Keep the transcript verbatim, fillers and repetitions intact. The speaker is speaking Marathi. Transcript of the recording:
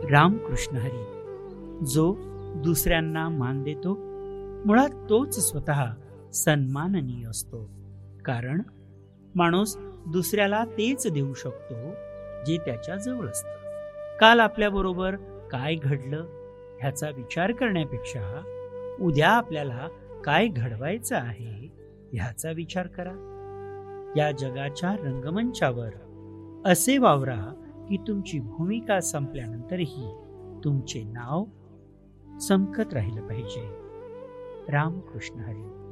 रामकृष्ण हरी. जो दुसऱ्यांना मान देतो मुळात तोच स्वतः सन्माननीय असतो. कारण माणूस दुसऱ्याला तेच देऊ शकतो जे त्याच्या जवळ असतं. काल आपल्याबरोबर काय घडलं ह्याचा विचार करण्यापेक्षा उद्या आपल्याला काय घडवायचं आहे ह्याचा विचार करा. या जगाच्या रंगमंचावर असे वावरा की तुमची भूमिका संपल्यानंतरही तुमचे नाव चमकत राहिलं पाहिजे. रामकृष्ण हरी.